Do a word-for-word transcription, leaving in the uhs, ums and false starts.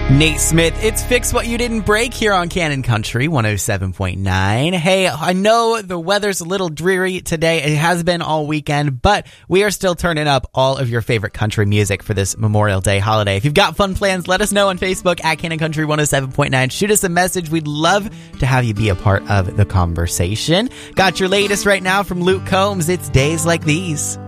Nate Smith, it's Fix What You Didn't Break here on Cannon Country one oh seven point nine. Hey, I know the weather's a little dreary today. It has been all weekend, but we are still turning up all of your favorite country music for this Memorial Day holiday. If you've got fun plans, let us know on Facebook at Cannon Country one oh seven point nine. Shoot us a message. We'd love to have you be a part of the conversation. Got your latest right now from Luke Combs. It's Days Like These.